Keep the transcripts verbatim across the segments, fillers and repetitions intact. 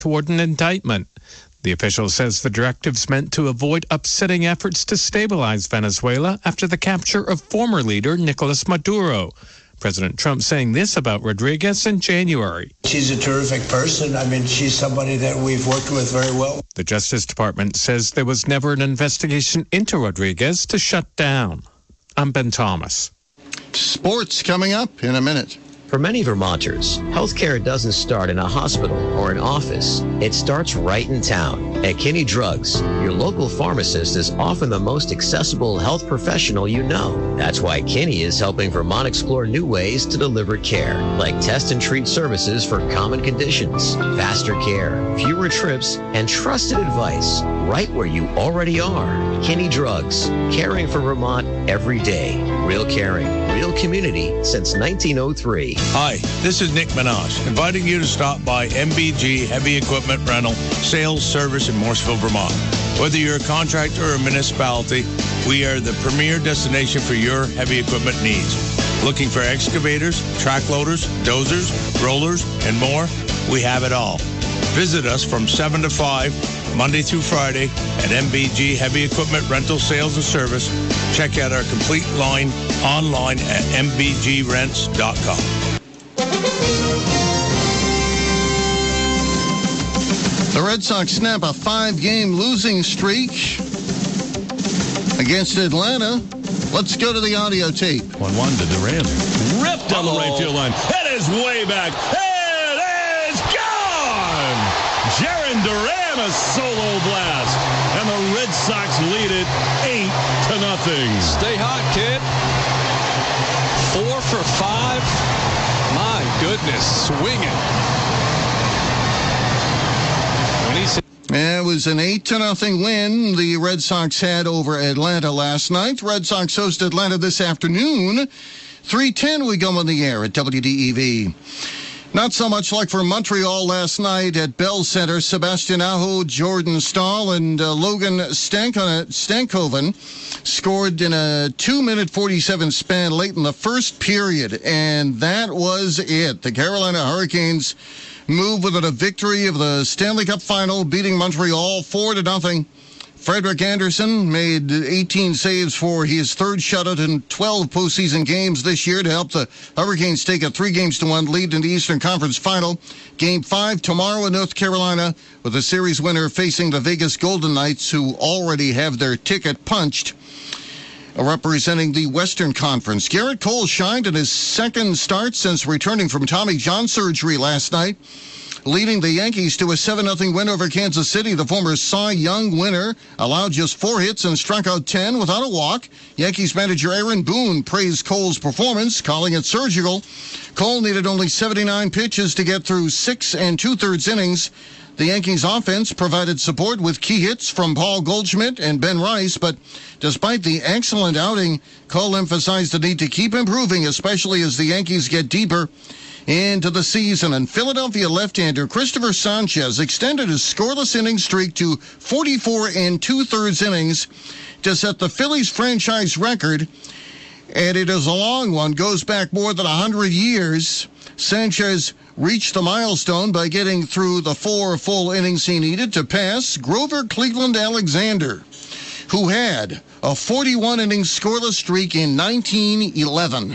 toward an indictment. The official says the directive's meant to avoid upsetting efforts to stabilize Venezuela after the capture of former leader Nicolas Maduro. President Trump saying this about Rodriguez in January. She's a terrific person. I mean, she's somebody that we've worked with very well. The Justice Department says there was never an investigation into Rodriguez to shut down. I'm Ben Thomas. Sports coming up in a minute. For many Vermonters, healthcare doesn't start in a hospital or an office. It starts right in town. At Kinney Drugs, your local pharmacist is often the most accessible health professional you know. That's why Kinney is helping Vermont explore new ways to deliver care, like test and treat services for common conditions, faster care, fewer trips, and trusted advice right where you already are. Kinney Drugs, caring for Vermont every day. Real caring, real community since nineteen oh three. Hi, this is Nick Minaj, inviting you to stop by M B G Heavy Equipment Rental Sales Service in Morrisville, Vermont. Whether you're a contractor or a municipality, we are the premier destination for your heavy equipment needs. Looking for excavators, track loaders, dozers, rollers, and more? We have it all. Visit us from seven to five, Monday through Friday at M B G Heavy Equipment Rental Sales and Service. Check out our complete line online at m b g rents dot com. The Red Sox snap a five-game losing streak against Atlanta. Let's go to the audio tape. one one to Duran. Ripped down the right field line. It is way back. It is gone! Jarren Duran, a solo blast. And the Red Sox lead it eight to nothing. Stay hot, kid. Four for five. My goodness, swinging. It was an eight to nothing win the Red Sox had over Atlanta last night. Red Sox host Atlanta this afternoon. three ten we go on the air at W D E V. Not so much like for Montreal last night at Bell Center. Sebastian Aho, Jordan Stahl, and uh, Logan Stankoven scored in a two minute forty-seven span late in the first period, and that was it. The Carolina Hurricanes move within a victory of the Stanley Cup Final, beating Montreal four to nothing. Frederik Andersen made eighteen saves for his third shutout in twelve postseason games this year to help the Hurricanes take a three games to one lead in the Eastern Conference Final. Game five tomorrow in North Carolina, with the series winner facing the Vegas Golden Knights, who already have their ticket punched. Representing the Western Conference, Garrett Cole shined in his second start since returning from Tommy John surgery last night, leading the Yankees to a seven nothing win over Kansas City. The former Cy Young winner allowed just four hits and struck out ten without a walk. Yankees manager Aaron Boone praised Cole's performance, calling it surgical. Cole needed only seventy-nine pitches to get through six and two-thirds innings. The Yankees offense provided support with key hits from Paul Goldschmidt and Ben Rice, but despite the excellent outing, Cole emphasized the need to keep improving, especially as the Yankees get deeper into the season. And Philadelphia left-hander Christopher Sanchez extended his scoreless inning streak to forty-four and two-thirds innings to set the Phillies franchise record, and it is a long one, goes back more than one hundred years. Sanchez reached the milestone by getting through the four full innings he needed to pass Grover Cleveland Alexander, who had a forty-one inning scoreless streak in nineteen eleven.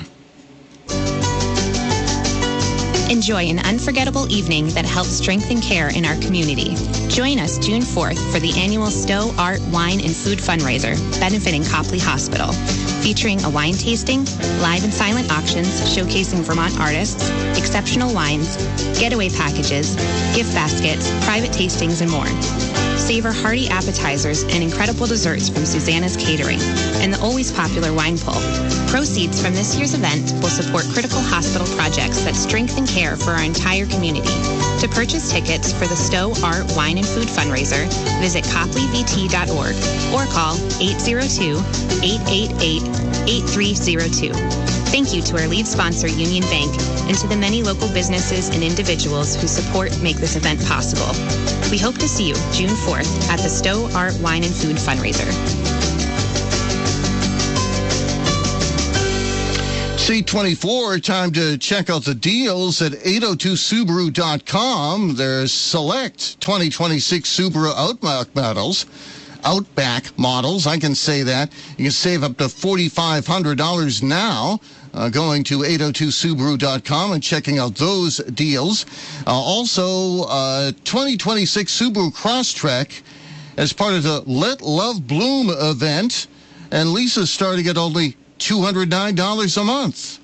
Enjoy an unforgettable evening that helps strengthen care in our community. Join us June fourth for the annual Stowe Art, Wine, and Food fundraiser benefiting Copley Hospital, featuring a wine tasting, live and silent auctions showcasing Vermont artists, exceptional wines, getaway packages, gift baskets, private tastings, and more. Savor hearty appetizers and incredible desserts from Susanna's Catering and the always popular wine pull. Proceeds from this year's event will support critical hospital projects that strengthen care for our entire community. To purchase tickets for the Stowe Art, Wine, and Food fundraiser, visit copley v t dot org or call eight zero two, eight eight eight, eight three zero two. Thank you to our lead sponsor, Union Bank, and to the many local businesses and individuals who support make this event possible. We hope to see you June fourth at the Stowe Art, Wine, and Food fundraiser. C twenty-four, time to check out the deals at eight oh two Subaru dot com. There's select twenty twenty-six Subaru Outback models. Outback models, I can say that. You can save up to four thousand five hundred dollars now uh, going to eight oh two Subaru dot com and checking out those deals. Uh, also, uh, twenty twenty-six Subaru Crosstrek as part of the Let Love Bloom event, and leases starting at only two hundred nine dollars a month.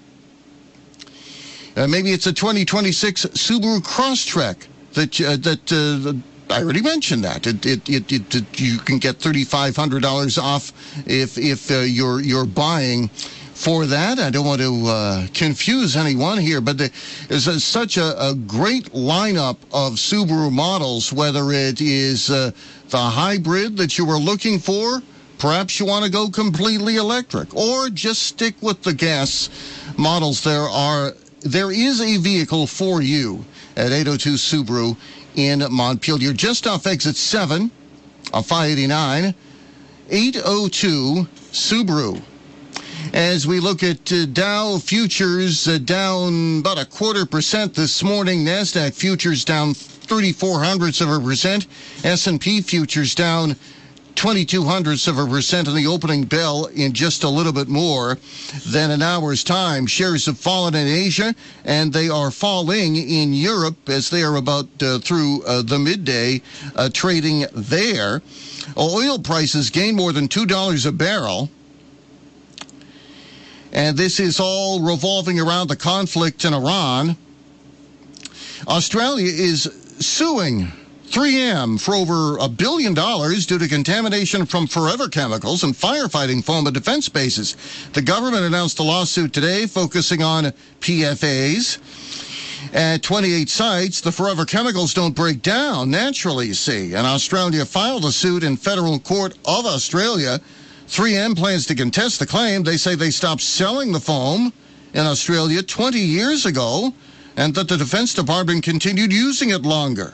Uh, maybe it's a twenty twenty-six Subaru Crosstrek that uh, that uh, I already mentioned that. It, it, it, it, it you can get three thousand five hundred dollars off if if uh, you're you're buying for that. I don't want to uh, confuse anyone here, but there's a, such a, a great lineup of Subaru models, whether it is uh, the hybrid that you were looking for. Perhaps you want to go completely electric, or just stick with the gas models. There are there is a vehicle for you at eight oh two Subaru in Montpelier, just off exit seven of five eighty-nine. eight oh two Subaru. As we look at uh, Dow futures, uh, down about a quarter percent this morning. NASDAQ futures down thirty-four hundredths of a percent. S and P futures down twenty-two hundredths of a percent in the opening bell in just a little bit more than an hour's time. Shares have fallen in Asia, and they are falling in Europe as they are about uh, through uh, the midday uh, trading there. Oil prices gain more than two dollars a barrel. And this is all revolving around the conflict in Iran. Australia is suing three M for over a billion dollars due to contamination from forever chemicals and firefighting foam at defense bases. The government announced a lawsuit today focusing on P F As. At twenty-eight sites, the forever chemicals don't break down naturally, you see. And Australia filed a suit in Federal Court of Australia. three M plans to contest the claim. They say they stopped selling the foam in Australia twenty years ago, and that the Defense Department continued using it longer.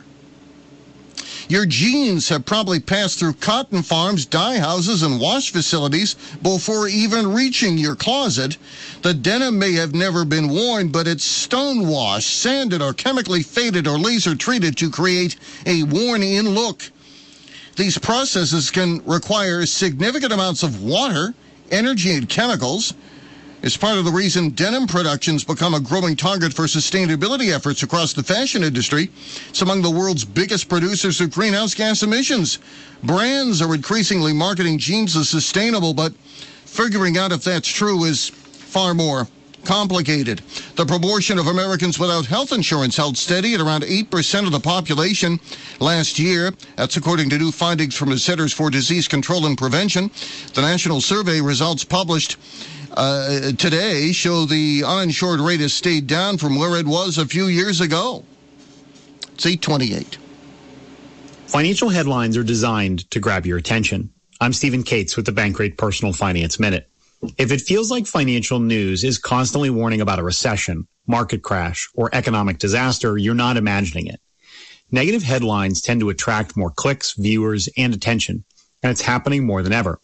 Your jeans have probably passed through cotton farms, dye houses, and wash facilities before even reaching your closet. The denim may have never been worn, but it's stonewashed, sanded, or chemically faded or laser treated to create a worn-in look. These processes can require significant amounts of water, energy, and chemicals. It's part of the reason denim production's become a growing target for sustainability efforts across the fashion industry. It's among the world's biggest producers of greenhouse gas emissions. Brands are increasingly marketing jeans as sustainable, but figuring out if that's true is far more complicated. The proportion of Americans without health insurance held steady at around eight percent of the population last year. That's according to new findings from the Centers for Disease Control and Prevention. The national survey results published uh, today show the uninsured rate has stayed down from where it was a few years ago. It's eight twenty-eight. Financial headlines are designed to grab your attention. I'm Stephen Cates with the Bankrate Personal Finance Minute. If it feels like financial news is constantly warning about a recession, market crash, or economic disaster, you're not imagining it. Negative headlines tend to attract more clicks, viewers, and attention, and it's happening more than ever.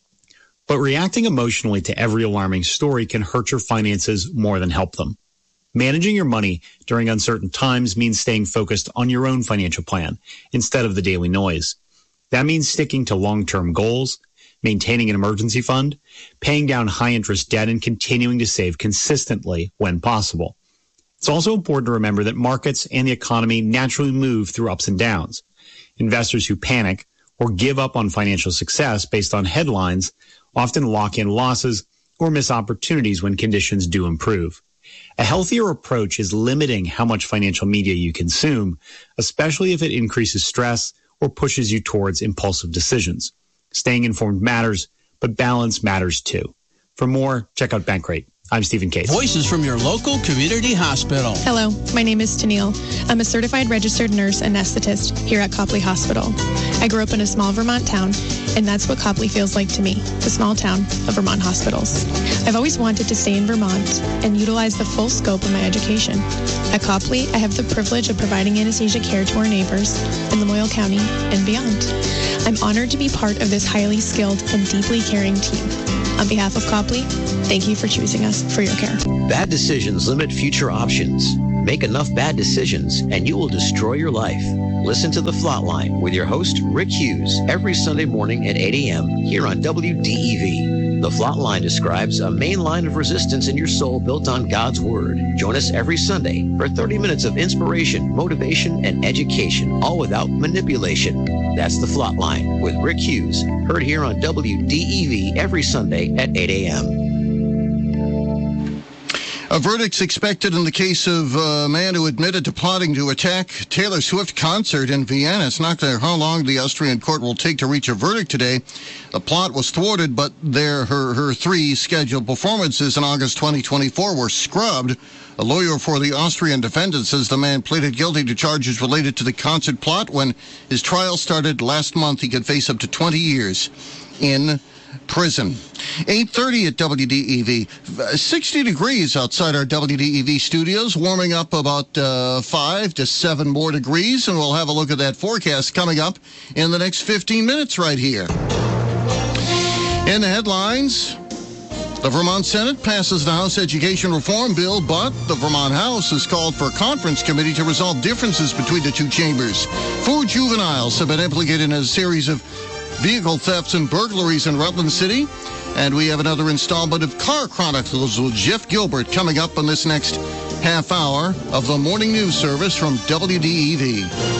But reacting emotionally to every alarming story can hurt your finances more than help them. Managing your money during uncertain times means staying focused on your own financial plan instead of the daily noise. That means sticking to long-term goals, maintaining an emergency fund, paying down high-interest debt, and continuing to save consistently when possible. It's also important to remember that markets and the economy naturally move through ups and downs. Investors who panic or give up on financial success based on headlines often lock in losses or miss opportunities when conditions do improve. A healthier approach is limiting how much financial media you consume, especially if it increases stress or pushes you towards impulsive decisions. Staying informed matters, but balance matters too. For more, check out Bankrate. I'm Stephen Cates. Voices from your local community hospital. Hello, my name is Tennille. I'm a certified registered nurse anesthetist here at Copley Hospital. I grew up in a small Vermont town, and that's what Copley feels like to me, the small town of Vermont hospitals. I've always wanted to stay in Vermont and utilize the full scope of my education. At Copley, I have the privilege of providing anesthesia care to our neighbors in Lamoille County and beyond. I'm honored to be part of this highly skilled and deeply caring team. On behalf of Copley, thank you for choosing us for your care. Bad decisions limit future options. Make enough bad decisions and you will destroy your life. Listen to The Flatline with your host, Rick Hughes, every Sunday morning at eight a.m. here on W D E V. The Flatline describes a main line of resistance in your soul built on God's Word. Join us every Sunday for thirty minutes of inspiration, motivation, and education, all without manipulation. That's The Flatline with Rick Hughes, heard here on W D E V every Sunday at eight a.m. A verdict's expected in the case of a man who admitted to plotting to attack Taylor Swift concert in Vienna. It's not clear how long the Austrian court will take to reach a verdict today. The plot was thwarted, but their, her, her three scheduled performances in August twenty twenty-four were scrubbed. A lawyer for the Austrian defendant says the man pleaded guilty to charges related to the concert plot. When his trial started last month, he could face up to twenty years in prison. eight thirty at W D E V. sixty degrees outside our W D E V studios, warming up about uh, five to seven more degrees, and we'll have a look at that forecast coming up in the next fifteen minutes right here. In the headlines, the Vermont Senate passes the House Education Reform Bill, but the Vermont House has called for a conference committee to resolve differences between the two chambers. Four juveniles have been implicated in a series of vehicle thefts and burglaries in Rutland City. And we have another installment of Car Chronicles with Jeff Gilbert coming up in this next half hour of the morning news service from W D E V.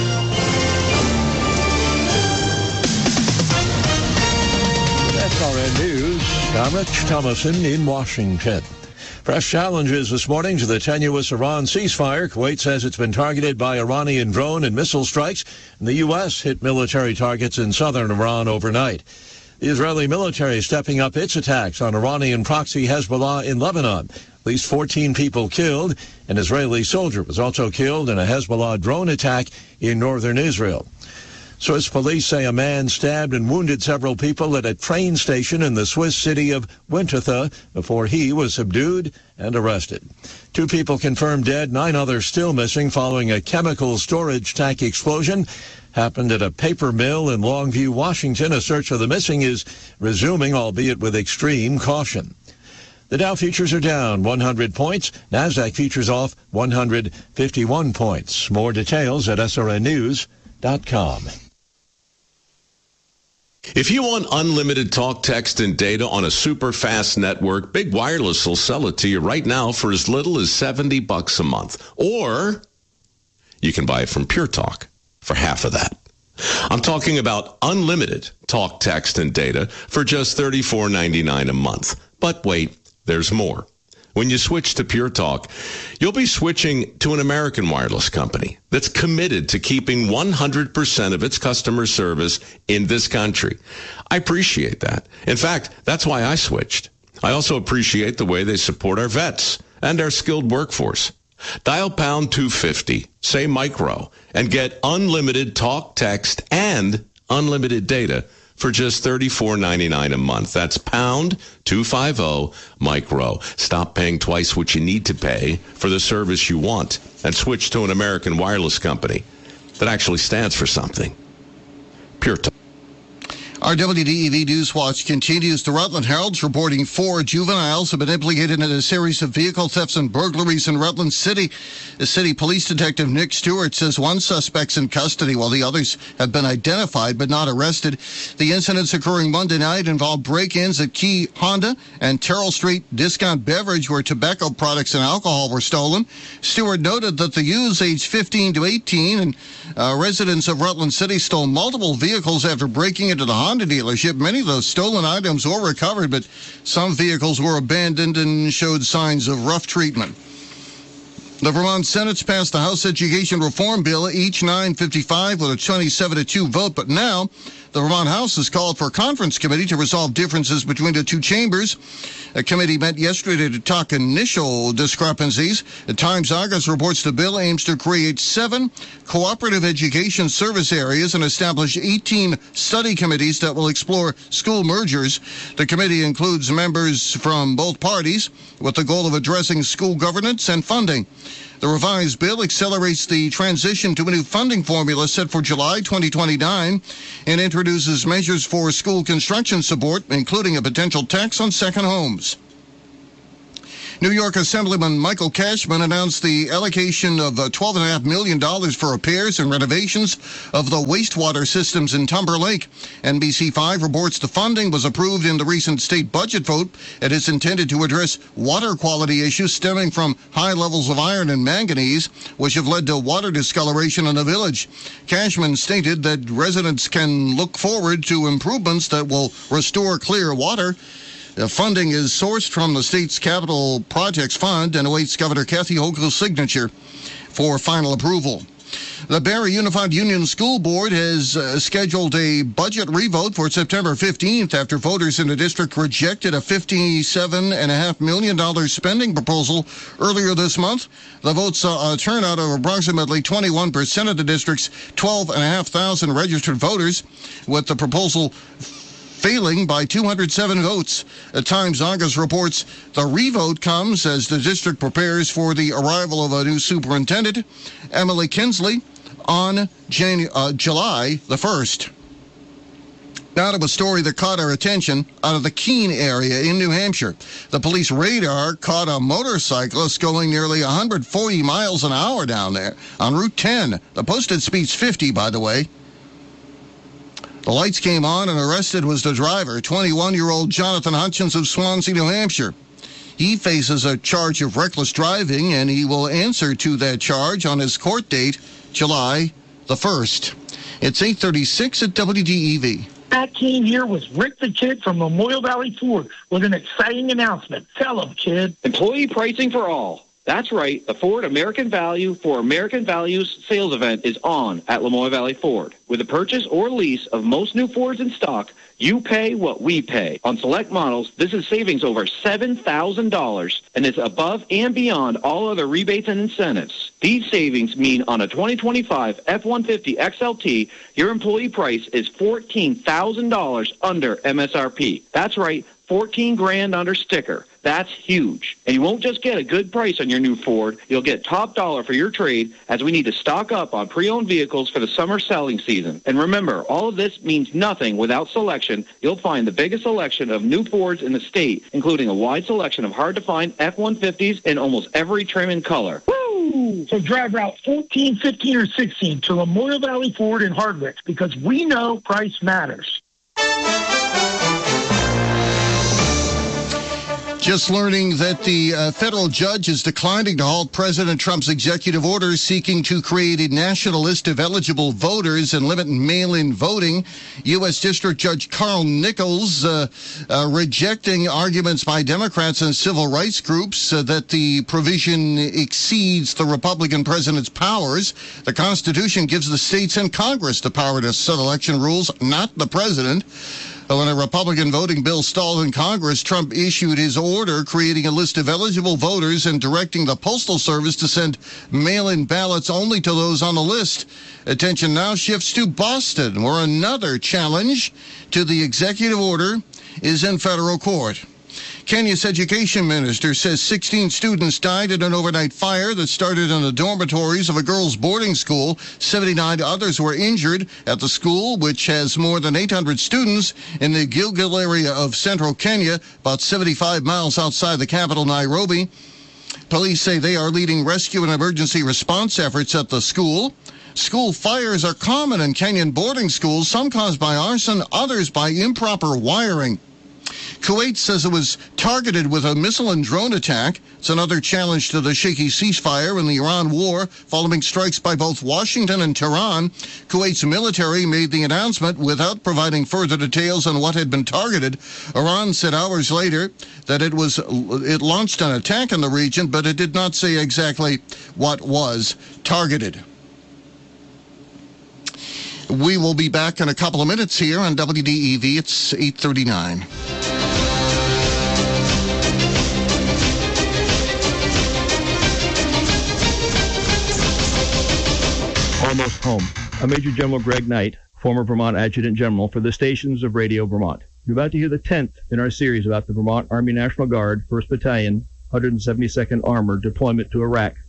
That's R N News. I'm Rich Thomason in Washington. Fresh challenges this morning to the tenuous Iran ceasefire. Kuwait says it's been targeted by Iranian drone and missile strikes, and the U S hit military targets in southern Iran overnight. The Israeli military is stepping up its attacks on Iranian proxy Hezbollah in Lebanon. At least fourteen people killed. An Israeli soldier was also killed in a Hezbollah drone attack in northern Israel. Swiss police say a man stabbed and wounded several people at a train station in the Swiss city of Winterthur before he was subdued and arrested. Two people confirmed dead, nine others still missing following a chemical storage tank explosion. Happened at a paper mill in Longview, Washington. A search for the missing is resuming, albeit with extreme caution. The Dow futures are down one hundred points. NASDAQ futures off one hundred fifty-one points. More details at S R N news dot com. If you want unlimited talk, text, and data on a super fast network, Big Wireless will sell it to you right now for as little as seventy bucks a month. Or you can buy it from Pure Talk for half of that. I'm talking about unlimited talk, text, and data for just thirty-four ninety-nine a month. But wait, there's more. When you switch to Pure Talk, you'll be switching to an American wireless company that's committed to keeping one hundred percent of its customer service in this country. I appreciate that. In fact, that's why I switched. I also appreciate the way they support our vets and our skilled workforce. Dial pound two fifty, say micro, and get unlimited talk, text, and unlimited data for just thirty-four ninety-nine a month. That's pound two fifty micro. Stop paying twice what you need to pay for the service you want and switch to an American wireless company that actually stands for something. Pure Talk. Our W D E V News Watch continues. The Rutland Herald's reporting four juveniles have been implicated in a series of vehicle thefts and burglaries in Rutland City. The city police detective Nick Stewart says one suspect's in custody while the others have been identified but not arrested. The incidents occurring Monday night involved break-ins at Key Honda and Terrell Street Discount Beverage where tobacco products and alcohol were stolen. Stewart noted that the youths aged fifteen to eighteen and uh, residents of Rutland City stole multiple vehicles after breaking into the Honda dealership. Many of those stolen items were recovered, but some vehicles were abandoned and showed signs of rough treatment. The Vermont Senate's passed the House Education Reform Bill, each nine fifty-five with a twenty-seven to two vote, but now the Vermont House has called for a conference committee to resolve differences between the two chambers. A committee met yesterday to talk initial discrepancies. The Times-Argus reports the bill aims to create seven cooperative education service areas and establish eighteen study committees that will explore school mergers. The committee includes members from both parties with the goal of addressing school governance and funding. The revised bill accelerates the transition to a new funding formula set for July twenty twenty-nine and introduces measures for school construction support, including a potential tax on second homes. New York Assemblyman Michael Cashman announced the allocation of twelve point five million dollars for repairs and renovations of the wastewater systems in Tumber Lake. N B C five reports the funding was approved in the recent state budget vote and is intended to address water quality issues stemming from high levels of iron and manganese, which have led to water discoloration in the village. Cashman stated that residents can look forward to improvements that will restore clear water. The funding is sourced from the state's capital projects fund and awaits Governor Kathy Hochul's signature for final approval. The Barrie Unified Union School Board has uh, scheduled a budget revote for September fifteenth after voters in the district rejected a fifty-seven point five million dollars spending proposal earlier this month. The vote saw a turnout of approximately twenty-one percent of the district's twelve thousand five hundred registered voters, with the proposal failing by two hundred seven votes. At Times August reports the revote comes as the district prepares for the arrival of a new superintendent, Emily Kinsley, on Jan- uh, July the first. Now to a story that caught our attention out of the Keene area in New Hampshire. The police radar caught a motorcyclist going nearly one hundred forty miles an hour down there on Route ten. The posted speed's fifty, by the way. The lights came on and arrested was the driver, twenty-one-year-old Jonathan Hutchins of Swansea, New Hampshire. He faces a charge of reckless driving, and he will answer to that charge on his court date, July the first. It's eight thirty-six at W D E V. Matt Keene here with Rick the Kid from Memorial Valley Ford with an exciting announcement. Tell him, kid. Employee pricing for all. That's right. The Ford American Value for American Values sales event is on at Lamoille Valley Ford. With the purchase or lease of most new Fords in stock, you pay what we pay. On select models, this is savings over seven thousand dollars, and it's above and beyond all other rebates and incentives. These savings mean on a twenty twenty-five F one fifty X L T, your employee price is fourteen thousand dollars under M S R P. That's right, fourteen grand under sticker. That's huge. And you won't just get a good price on your new Ford. You'll get top dollar for your trade, as we need to stock up on pre-owned vehicles for the summer selling season. And remember, all of this means nothing without selection. You'll find the biggest selection of new Fords in the state, including a wide selection of hard-to-find F one fifties in almost every trim and color. Woo! So drive Route fourteen, fifteen, or sixteen to Memorial Valley Ford in Hardwick, because we know price matters. Just learning that the uh, federal judge is declining to halt President Trump's executive order seeking to create a national list of eligible voters and limit mail-in voting. U S District Judge Carl Nichols uh, uh, rejecting arguments by Democrats and civil rights groups uh, that the provision exceeds the Republican president's powers. The Constitution gives the states and Congress the power to set election rules, not the president. When a Republican voting bill stalled in Congress, Trump issued his order creating a list of eligible voters and directing the Postal Service to send mail-in ballots only to those on the list. Attention now shifts to Boston, where another challenge to the executive order is in federal court. Kenya's education minister says sixteen students died in an overnight fire that started in the dormitories of a girls' boarding school. seventy-nine others were injured at the school, which has more than eight hundred students in the Gilgil area of central Kenya, about seventy-five miles outside the capital, Nairobi. Police say they are leading rescue and emergency response efforts at the school. School fires are common in Kenyan boarding schools, some caused by arson, others by improper wiring. Kuwait says it was targeted with a missile and drone attack. It's another challenge to the shaky ceasefire in the Iran war, following strikes by both Washington and Tehran. Kuwait's military made the announcement without providing further details on what had been targeted. Iran said hours later that it was it launched an attack in the region, but it did not say exactly what was targeted. We will be back in a couple of minutes here on W D E V. It's eight thirty-nine. Almost Home. I'm Major General Greg Knight, former Vermont Adjutant General for the stations of Radio Vermont. You're about to hear the tenth in our series about the Vermont Army National Guard, first Battalion, one hundred seventy-second Armored deployment to Iraq.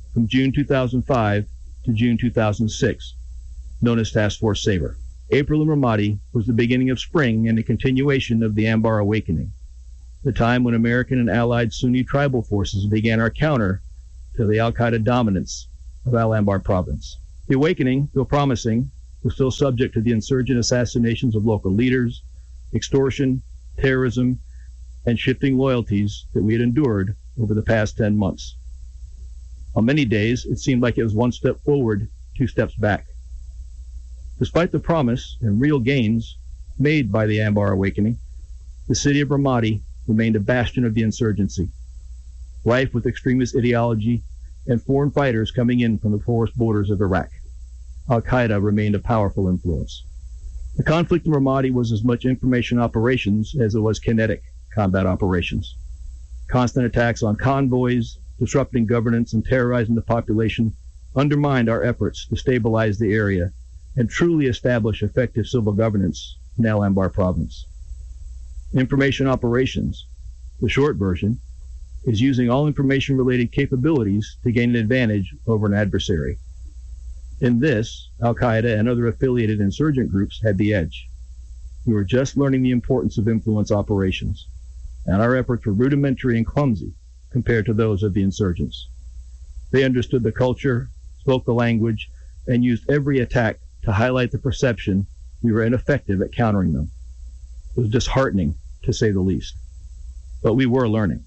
from June two thousand five to June two thousand six, known as Task Force Sabre. April in Ramadi was the beginning of spring and a continuation of the Anbar Awakening, the time when American and allied Sunni tribal forces began our counter to the al-Qaeda dominance of Al-Anbar province. The awakening, though promising, was still subject to the insurgent assassinations of local leaders, extortion, terrorism, and shifting loyalties that we had endured over the past ten months. On many days, it seemed like it was one step forward, two steps back. Despite the promise and real gains made by the Anbar Awakening, the city of Ramadi remained a bastion of the insurgency, rife with extremist ideology and foreign fighters coming in from the porous borders of Iraq. Al-Qaeda remained a powerful influence. The conflict in Ramadi was as much information operations as it was kinetic combat operations. Constant attacks on convoys, disrupting governance and terrorizing the population undermined our efforts to stabilize the area and truly establish effective civil governance in Al-Anbar province. Information operations, the short version, is using all information-related capabilities to gain an advantage over an adversary. In this, Al-Qaeda and other affiliated insurgent groups had the edge. We were just learning the importance of influence operations, and our efforts were rudimentary and clumsy compared to those of the insurgents. They understood the culture, spoke the language, and used every attack to highlight the perception we were ineffective at countering them. It was disheartening, to say the least. But we were learning.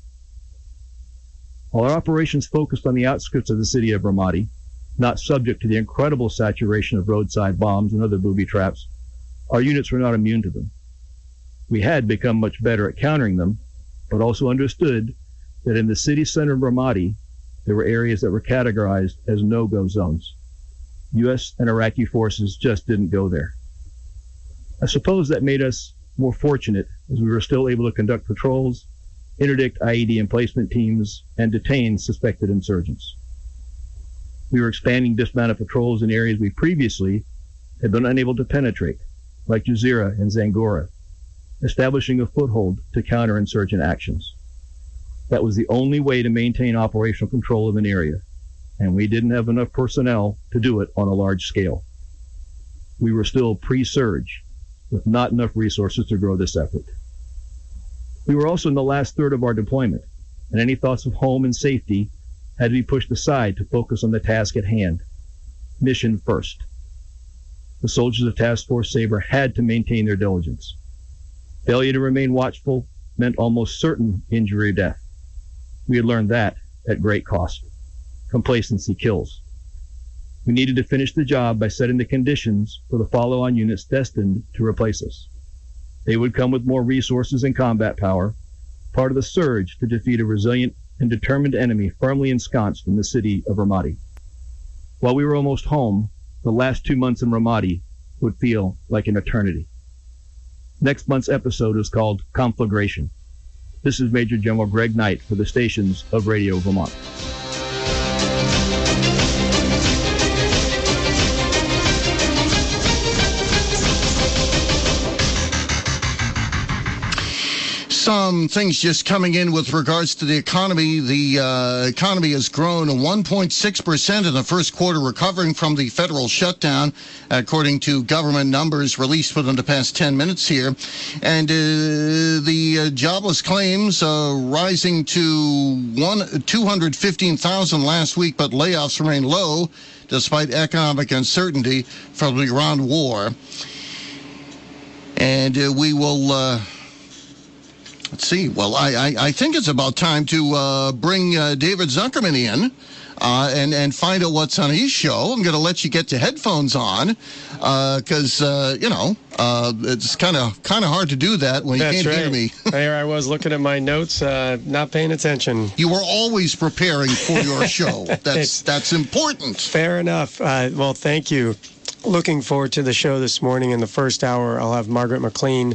While our operations focused on the outskirts of the city of Ramadi, not subject to the incredible saturation of roadside bombs and other booby traps, our units were not immune to them. We had become much better at countering them, but also understood that in the city center of Ramadi, there were areas that were categorized as no-go zones. U S and Iraqi forces just didn't go there. I suppose that made us more fortunate as we were still able to conduct patrols, interdict I E D emplacement teams, and detain suspected insurgents. We were expanding dismounted patrols in areas we previously had been unable to penetrate, like Jazeera and Zangora, establishing a foothold to counter insurgent actions. That was the only way to maintain operational control of an area, and we didn't have enough personnel to do it on a large scale. We were still pre-surge, with not enough resources to grow this effort. We were also in the last third of our deployment, and any thoughts of home and safety had to be pushed aside to focus on the task at hand. Mission first. The soldiers of Task Force Sabre had to maintain their diligence. Failure to remain watchful meant almost certain injury or death. We had learned that at great cost. Complacency kills. We needed to finish the job by setting the conditions for the follow-on units destined to replace us. They would come with more resources and combat power, part of the surge to defeat a resilient and determined enemy firmly ensconced in the city of Ramadi. While we were almost home, the last two months in Ramadi would feel like an eternity. Next month's episode is called Conflagration. This is Major General Greg Knight for the stations of Radio Vermont. Some things just coming in with regards to the economy. The uh, economy has grown one point six percent in the first quarter, recovering from the federal shutdown, according to government numbers released within the past ten minutes here. And uh, the uh, jobless claims uh, rising to one, two hundred fifteen thousand last week, but layoffs remain low despite economic uncertainty from the Iran war. And uh, we will... Uh, Let's see. Well, I, I, I think it's about time to uh, bring uh, David Zuckerman in uh, and, and find out what's on his show. I'm going to let you get your headphones on because, uh, uh, you know, uh, it's kind of kind of hard to do that when That's you can't right. hear me. There I was looking at my notes, uh, not paying attention. You were always preparing for your show. That's, that's important. Fair enough. Uh, well, thank you. Looking forward to the show this morning. In the first hour, I'll have Margaret McLean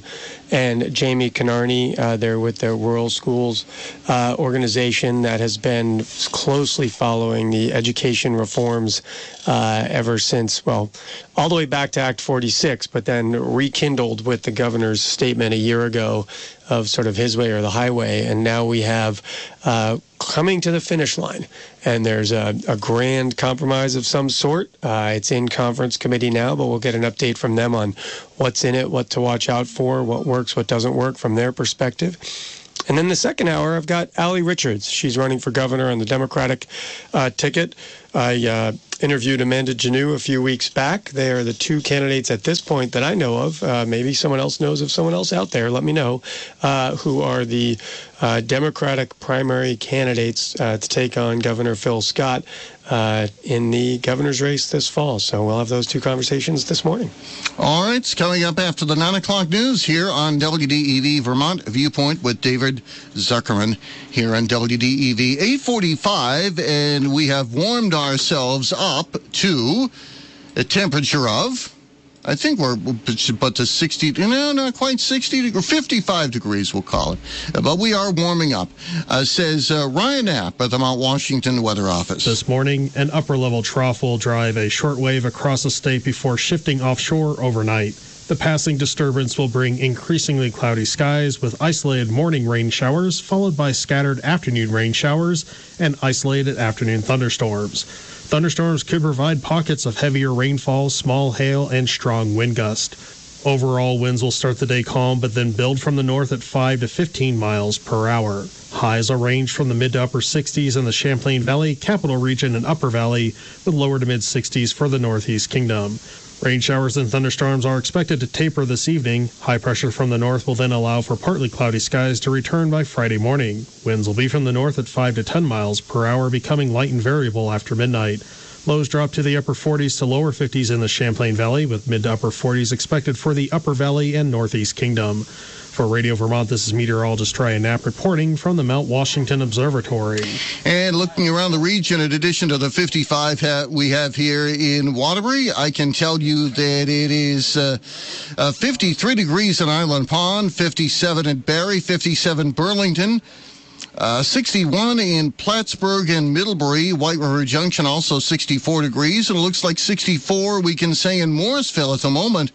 and Jamie Canarney. Uh, they're with the Rural Schools uh, organization that has been closely following the education reforms uh, ever since, well, all the way back to Act forty-six, but then rekindled with the governor's statement a year ago of sort of his way or the highway. And now we have uh, coming to the finish line. And there's a, a grand compromise of some sort. Uh, it's in conference committee now, but we'll get an update from them on what's in it, what to watch out for, what works, what doesn't work from their perspective. And then the second hour, I've got Allie Richards. She's running for governor on the Democratic uh, ticket. I uh, interviewed Amanda Jannou a few weeks back. They are the two candidates at this point that I know of. Uh, maybe someone else knows of someone else out there. Let me know uh, who are the uh, Democratic primary candidates uh, to take on Governor Phil Scott uh, in the governor's race this fall. So we'll have those two conversations this morning. All right, it's coming up after the nine o'clock news here on W D E V Vermont Viewpoint with David Zuckerman here on W D E V. eight forty-five, and we have warmed ourselves up to a temperature of, I think we're but to sixty, no, not quite sixty, fifty-five degrees, we'll call it. But we are warming up, uh, says uh, Ryan Knapp at the Mount Washington Weather Office. This morning, an upper-level trough will drive a shortwave across the state before shifting offshore overnight. The passing disturbance will bring increasingly cloudy skies with isolated morning rain showers, followed by scattered afternoon rain showers and isolated afternoon thunderstorms. Thunderstorms could provide pockets of heavier rainfall, small hail, and strong wind gust. Overall, winds will start the day calm, but then build from the north at five to fifteen miles per hour. Highs will range from the mid to upper sixties in the Champlain Valley, Capital Region, and Upper Valley, with lower to mid sixties for the Northeast Kingdom. Rain showers and thunderstorms are expected to taper this evening. High pressure from the north will then allow for partly cloudy skies to return by Friday morning. Winds will be from the north at five to ten miles per hour, becoming light and variable after midnight. Lows drop to the upper forties to lower fifties in the Champlain Valley, with mid to upper forties expected for the Upper Valley and Northeast Kingdom. For Radio Vermont, this is meteorologist Ryan Knapp reporting from the Mount Washington Observatory. And looking around the region, in addition to the fifty-five ha- we have here in Waterbury, I can tell you that it is uh, uh, fifty-three degrees in Island Pond, fifty-seven in Barrie, fifty-seven Burlington, Uh, sixty-one in Plattsburgh and Middlebury. White River Junction also sixty-four degrees. And it looks like sixty-four we can say in Morrisville at the moment,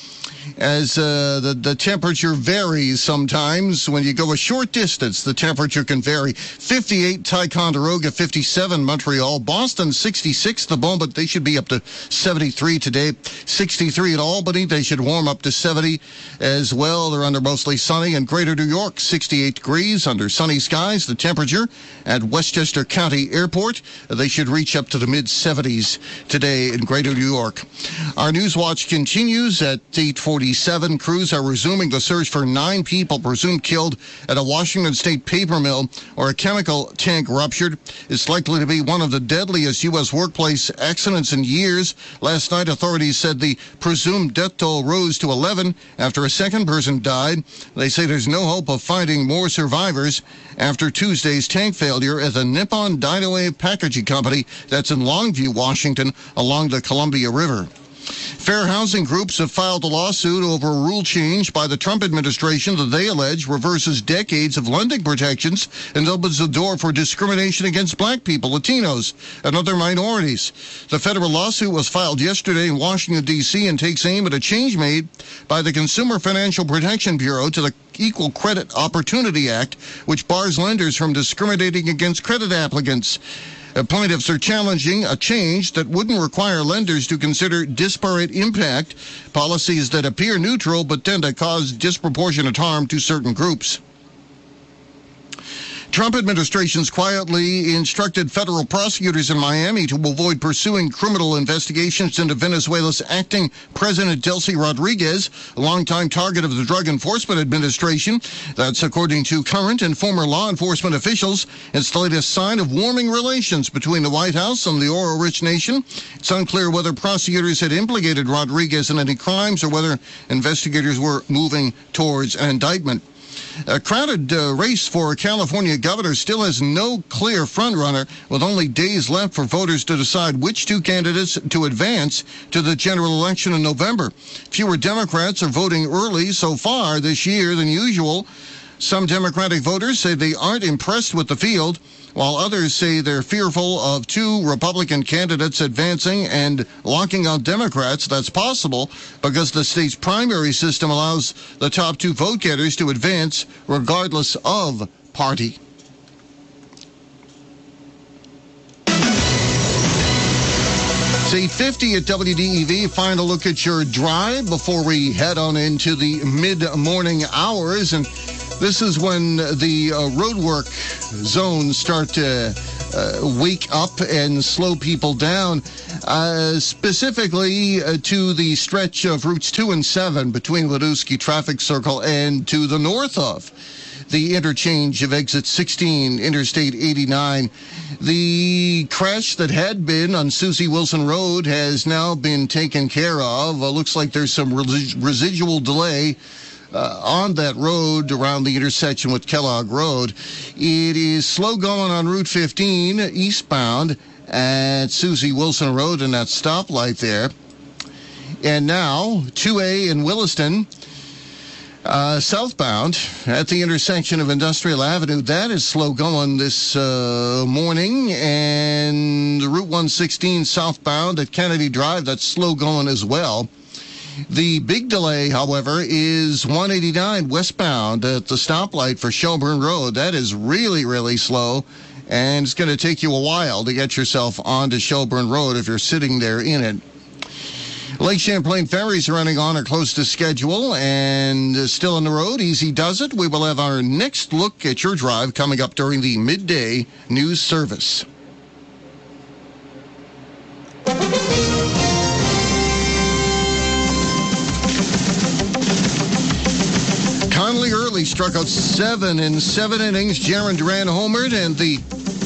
as uh, the, the temperature varies sometimes. When you go a short distance, the temperature can vary. fifty-eight Ticonderoga, fifty-seven Montreal, Boston sixty-six the moment. They should be up to seventy-three today. sixty-three at Albany. They should warm up to seventy as well. They're under mostly sunny. And Greater New York, sixty-eight degrees under sunny skies. The temperature at Westchester County Airport, they should reach up to the mid seventies today in Greater New York. Our News Watch continues at eight forty-seven. Crews are resuming the search for nine people presumed killed at a Washington State paper mill where a chemical tank ruptured. It's likely to be one of the deadliest U S workplace accidents in years. Last night, authorities said the presumed death toll rose to eleven after a second person died. They say there's no hope of finding more survivors after Tuesday's tank failure at the Nippon Dynawave Packaging Company that's in Longview, Washington, along the Columbia River. Fair housing groups have filed a lawsuit over a rule change by the Trump administration that they allege reverses decades of lending protections and opens the door for discrimination against black people, Latinos, and other minorities. The federal lawsuit was filed yesterday in Washington, D C and takes aim at a change made by the Consumer Financial Protection Bureau to the Equal Credit Opportunity Act, which bars lenders from discriminating against credit applicants. Uh, plaintiffs are challenging a change that wouldn't require lenders to consider disparate impact, policies that appear neutral but tend to cause disproportionate harm to certain groups. Trump administrations quietly instructed federal prosecutors in Miami to avoid pursuing criminal investigations into Venezuela's acting President Delcy Rodriguez, a longtime target of the Drug Enforcement Administration. That's according to current and former law enforcement officials. It's the latest sign of warming relations between the White House and the oil-rich nation. It's unclear whether prosecutors had implicated Rodriguez in any crimes or whether investigators were moving towards an indictment. A crowded uh, race for California governor still has no clear frontrunner, with only days left for voters to decide which two candidates to advance to the general election in November. Fewer Democrats are voting early so far this year than usual. Some Democratic voters say they aren't impressed with the field, while others say they're fearful of two Republican candidates advancing and locking out Democrats. That's possible because the state's primary system allows the top two vote-getters to advance regardless of party. It's eight fifty at W D E V. Final look at your drive before we head on into the mid-morning hours. And this is when the uh, roadwork zones start to uh, wake up and slow people down, uh, specifically uh, to the stretch of routes two and seven between Wadowski Traffic Circle and to the north of the interchange of exit sixteen, Interstate eighty-nine. The crash that had been on Susie Wilson Road has now been taken care of. Uh, looks like there's some res- residual delay Uh, on that road around the intersection with Kellogg Road. It is slow going on Route fifteen eastbound at Susie Wilson Road and that stoplight there. And now two A in Williston, uh, southbound at the intersection of Industrial Avenue. That is slow going this uh, morning. And Route one sixteen southbound at Kennedy Drive, that's slow going as well. The big delay, however, is one eighty-nine westbound at the stoplight for Shelburne Road. That is really, really slow, and it's going to take you a while to get yourself onto Shelburne Road if you're sitting there in it. Lake Champlain ferries are running on or close to schedule and still on the road. Easy does it. We will have our next look at your drive coming up during the midday news service. Conley Early struck out seven in seven innings. Jarren Duran homered, and the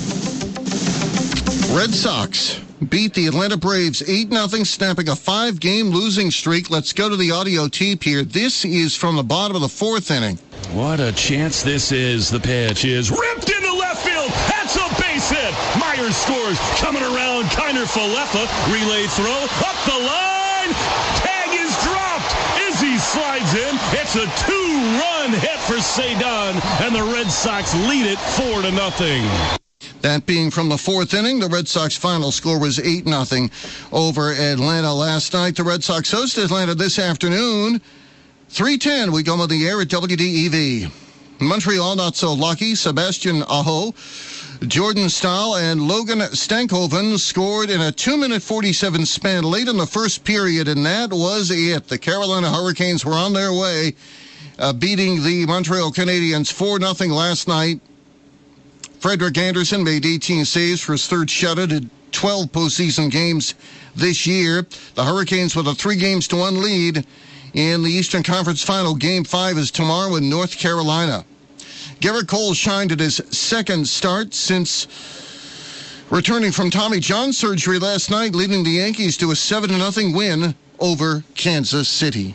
Red Sox beat the Atlanta Braves eight nothing, snapping a five-game losing streak. Let's go to the audio tape here. This is from the bottom of the fourth inning. What a chance this is. The pitch is ripped into left field. That's a base hit. Myers scores. Coming around, Kiner Falefa. Relay throw. Up the line. Tag is dropped. Izzy slides in. It's a two-run hit for Cedon, and the Red Sox lead it four to nothing. That being from the fourth inning, the Red Sox final score was eight nothing over Atlanta last night. The Red Sox host Atlanta this afternoon. three ten, we go on the air at W D E V. Montreal not so lucky. Sebastian Aho, Jordan Stahl, and Logan Stankoven scored in a two minute forty-seven span late in the first period, and that was it. The Carolina Hurricanes were on their way, uh, beating the Montreal Canadiens four nothing last night. Frederik Andersen made eighteen saves for his third shutout in twelve postseason games this year. The Hurricanes with a three games to one lead in the Eastern Conference Final. Game five is tomorrow in North Carolina. Gerrit Cole shined at his second start since returning from Tommy John surgery last night, leading the Yankees to a seven to nothing win over Kansas City.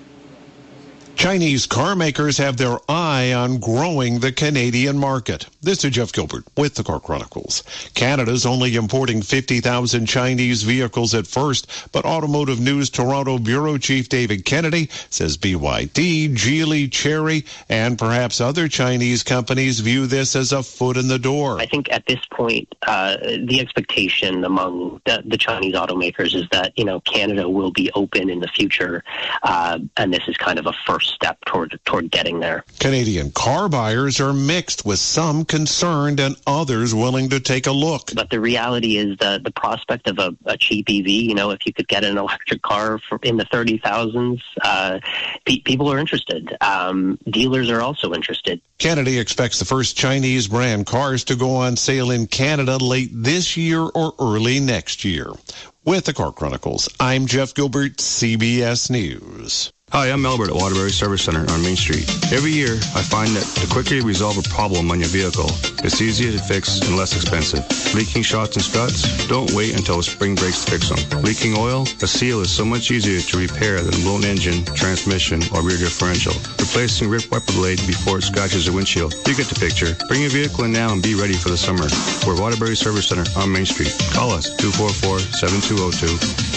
Chinese car makers have their eye on growing the Canadian market. This is Jeff Gilbert with the Car Chronicles. Canada's only importing fifty thousand Chinese vehicles at first, but Automotive News Toronto Bureau Chief David Kennedy says B Y D, Geely, Chery, and perhaps other Chinese companies view this as a foot in the door. I think at this point, uh, the expectation among the, the Chinese automakers is that, you know, Canada will be open in the future, uh, and this is kind of a first step toward toward getting there. Canadian car buyers are mixed, with some concerned and others willing to take a look. But the reality is that the prospect of a, a cheap E V, you know, if you could get an electric car for in the thirty thousands, uh, pe- people are interested. Um, dealers are also interested. Kennedy expects the first Chinese brand cars to go on sale in Canada late this year or early next year. With the Car Chronicles, I'm Jeff Gilbert, C B S News. Hi, I'm Albert at Waterbury Service Center on Main Street. Every year, I find that the quicker you resolve a problem on your vehicle, it's easier to fix and less expensive. Leaking shocks and struts? Don't wait until spring breaks to fix them. Leaking oil? A seal is so much easier to repair than a blown engine, transmission, or rear differential. Replacing ripped wiper blade before it scratches your windshield. You get the picture. Bring your vehicle in now and be ready for the summer. We're Waterbury Service Center on Main Street. Call us, two four four, seven two zero two.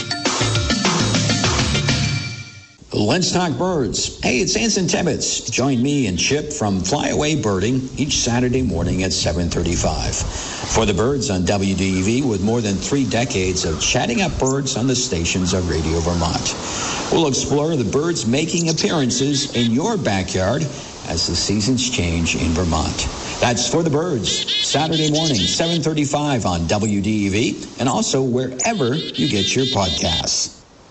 Let's talk birds. Hey, it's Anson Tebbets. Join me and Chip from Flyaway Birding each Saturday morning at seven thirty-five. For the birds on W D E V, with more than three decades of chatting up birds on the stations of Radio Vermont. We'll explore the birds making appearances in your backyard as the seasons change in Vermont. That's For the Birds, Saturday morning, seven thirty-five on W D E V, and also wherever you get your podcasts.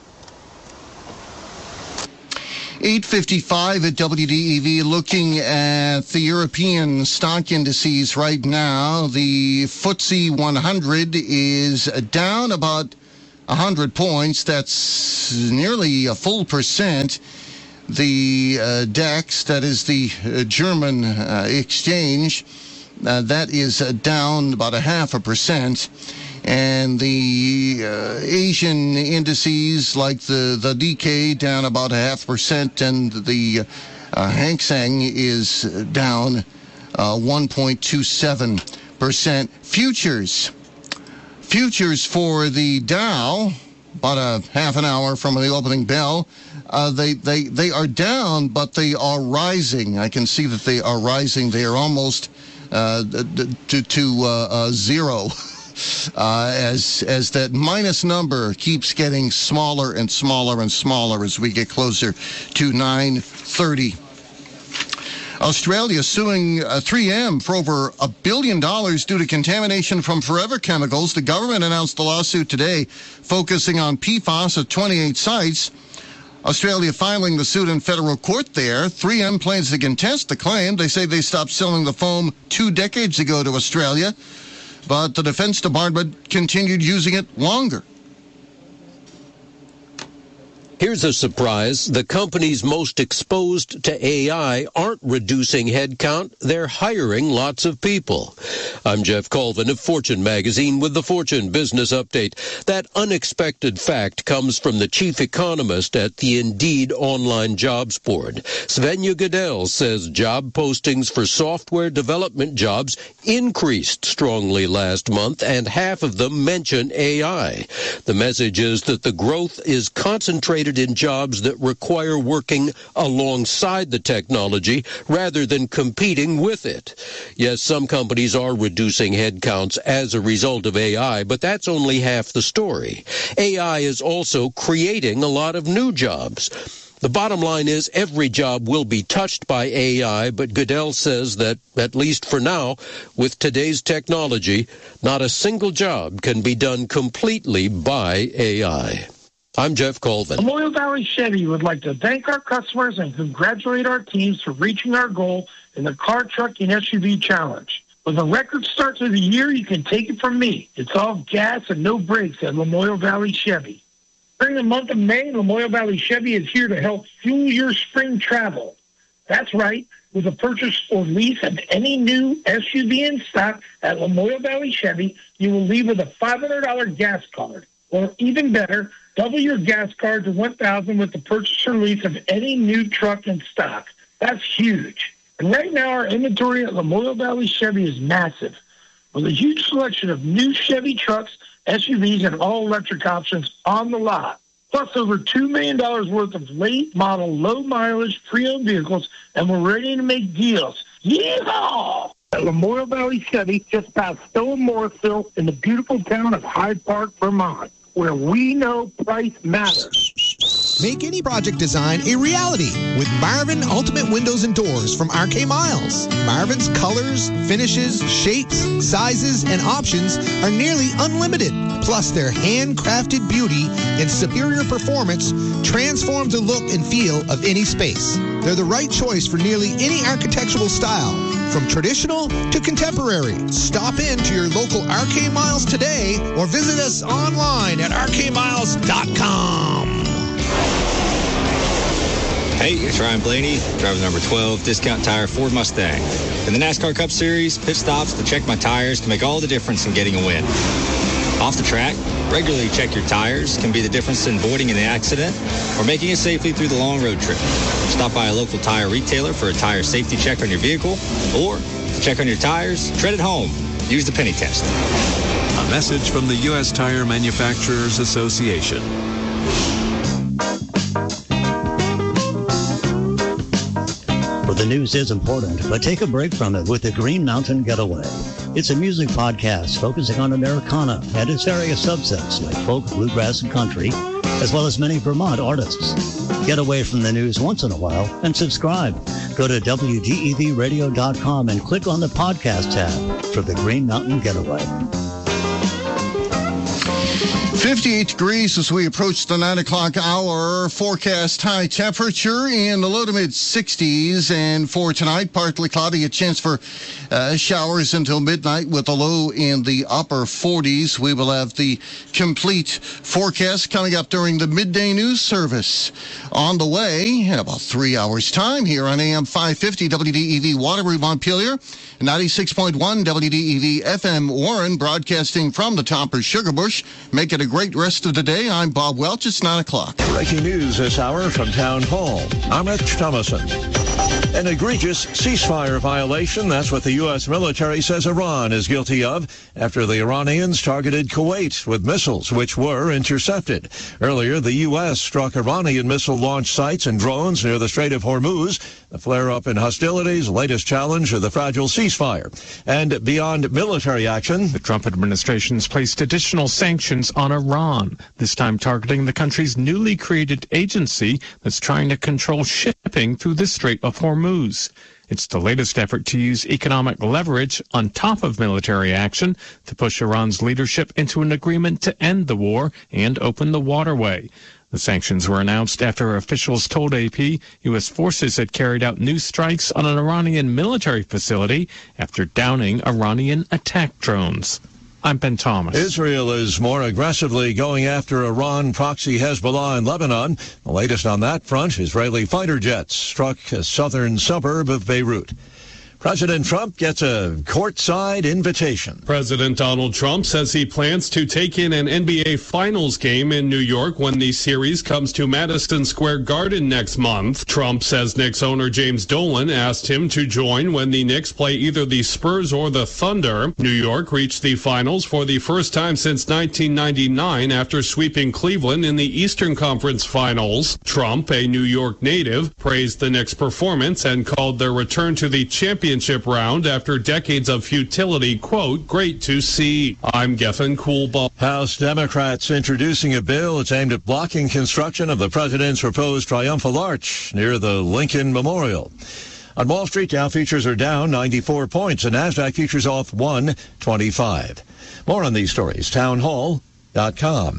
eight fifty-five at W D E V, looking at the European stock indices right now. The F T S E one hundred is down about one hundred points. That's nearly a full percent. The uh, DAX, that is the uh, German uh, exchange, uh, that is uh, down about a half a percent. And the uh, Asian indices, like the, the Nikkei, down about a half percent, and the uh, Hang Seng is down uh, one point two seven percent. Futures. Futures for the Dow, about a half an hour from the opening bell, uh, they, they, they are down, but they are rising. I can see that they are rising. They are almost uh, to, to uh, uh, zero. Uh, as as that minus number keeps getting smaller and smaller and smaller as we get closer to nine thirty. Australia suing uh, three M for over a billion dollars due to contamination from forever chemicals. The government announced the lawsuit today, focusing on P FAS at twenty-eight sites. Australia filing the suit in federal court there. three M plans to contest the claim. They say they stopped selling the foam two decades ago to Australia, but the Defense Department continued using it longer. Here's a surprise. The companies most exposed to A I aren't reducing headcount. They're hiring lots of people. I'm Jeff Colvin of Fortune Magazine with the Fortune Business Update. That unexpected fact comes from the chief economist at the Indeed online jobs board. Svenja Goodell says job postings for software development jobs increased strongly last month, and half of them mention A I. The message is that the growth is concentrated in jobs that require working alongside the technology rather than competing with it. Yes, some companies are reducing headcounts as a result of A I, but that's only half the story. A I is also creating a lot of new jobs. The bottom line is every job will be touched by A I, but Goodell says that, at least for now, with today's technology, not a single job can be done completely by A I. I'm Jeff Colvin. Memorial Valley Chevy would like to thank our customers and congratulate our teams for reaching our goal in the Car, Truck, and S U V Challenge. With a record start to the year, you can take it from me. It's all gas and no brakes at Memorial Valley Chevy. During the month of May, Memorial Valley Chevy is here to help fuel your spring travel. That's right. With a purchase or lease of any new S U V in stock at Memorial Valley Chevy, you will leave with a five hundred dollars gas card. Or even better, double your gas card to one thousand dollars with the purchase or lease of any new truck in stock. That's huge. And right now, our inventory at Memorial Valley Chevy is massive, with a huge selection of new Chevy trucks, S U Vs, and all-electric options on the lot. Plus over two million dollars worth of late-model, low-mileage, pre-owned vehicles, and we're ready to make deals. Yeehaw! At Memorial Valley Chevy, just past Stowe and Morrisville, in the beautiful town of Hyde Park, Vermont, where we know price matters. Make any project design a reality with Marvin Ultimate Windows and Doors from R K Miles. Marvin's colors, finishes, shapes, sizes, and options are nearly unlimited. Plus, their handcrafted beauty and superior performance transform the look and feel of any space. They're the right choice for nearly any architectural style, from traditional to contemporary. Stop in to your local R K Miles today or visit us online at r k miles dot com. Hey, it's Ryan Blaney, driver number twelve, Discount Tire Ford Mustang. In the NASCAR Cup Series, pit stops to check my tires can make all the difference in getting a win. Off the track, regularly check your tires can be the difference in avoiding an accident or making it safely through the long road trip. Stop by a local tire retailer for a tire safety check on your vehicle, or to check on your tires, tread at home. Use the penny test. A message from the U S Tire Manufacturers Association. Well, the news is important, but take a break from it with the Green Mountain Getaway. It's a music podcast focusing on Americana and its various subsets like folk, bluegrass, and country, as well as many Vermont artists. Get away from the news once in a while and subscribe. Go to W D E V radio dot com and click on the podcast tab for the Green Mountain Getaway. fifty-eight degrees as we approach the nine o'clock hour. Forecast high temperature in the low to mid sixties. And for tonight, partly cloudy, a chance for uh, showers until midnight with a low in the upper forties. We will have the complete forecast coming up during the midday news service. On the way in about three hours' time here on A M five fifty W D E V Waterbury Montpelier, ninety-six point one W D E V F M Warren, broadcasting from the Toppers Sugar Bush. Make it a great rest of the day. I'm Bob Welch. It's nine o'clock. Breaking news this hour from Town Hall. I'm Rich Thomason. An egregious ceasefire violation. That's what the U S military says Iran is guilty of after the Iranians targeted Kuwait with missiles, which were intercepted. Earlier, the U S struck Iranian missile launch sites and drones near the Strait of Hormuz. The flare-up in hostilities, latest challenge of the fragile ceasefire. And beyond military action, the Trump administration's placed additional sanctions on Iran, this time targeting the country's newly created agency that's trying to control shipping through the Strait of Hormuz. It's the latest effort to use economic leverage on top of military action to push Iran's leadership into an agreement to end the war and open the waterway. The sanctions were announced after officials told A P U S forces had carried out new strikes on an Iranian military facility after downing Iranian attack drones. I'm Ben Thomas. Israel is more aggressively going after Iran proxy Hezbollah in Lebanon. The latest on that front, Israeli fighter jets struck a southern suburb of Beirut. President Trump gets a courtside invitation. President Donald Trump says he plans to take in an N B A Finals game in New York when the series comes to Madison Square Garden next month. Trump says Knicks owner James Dolan asked him to join when the Knicks play either the Spurs or the Thunder. New York reached the finals for the first time since nineteen ninety-nine after sweeping Cleveland in the Eastern Conference Finals. Trump, a New York native, praised the Knicks' performance and called their return to the championship round after decades of futility, quote, great to see. I'm Geffen Coolbaugh. House Democrats introducing a bill that's aimed at blocking construction of the president's proposed Triumphal Arch near the Lincoln Memorial. On Wall Street, Dow futures are down ninety-four points and NASDAQ futures off one twenty-five. More on these stories, town hall dot com.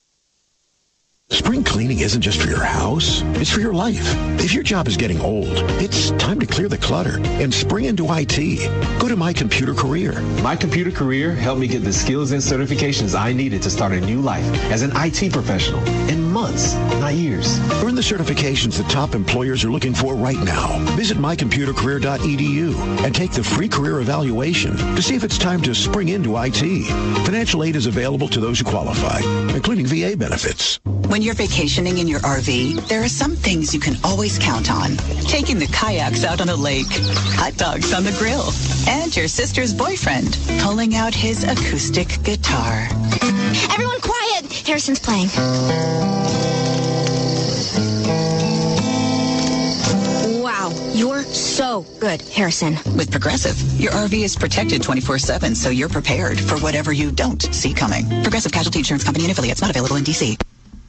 Spring cleaning isn't just for your house, it's for your life. If your job is getting old, it's time to clear the clutter and spring into I T. Go to My Computer Career. My Computer Career helped me get the skills and certifications I needed to start a new life as an I T professional in months, not years. Earn the certifications the top employers are looking for right now. Visit my computer career dot e d u and take the free career evaluation to see if it's time to spring into I T. Financial aid is available to those who qualify, including V A benefits. When you're vacationing in your R V, there are some things you can always count on. Taking the kayaks out on a lake, hot dogs on the grill, and your sister's boyfriend pulling out his acoustic guitar. Everyone quiet! Harrison's playing. Wow, you're so good, Harrison. With Progressive, your R V is protected twenty-four seven, so you're prepared for whatever you don't see coming. Progressive Casualty Insurance Company and affiliates, not available in D C.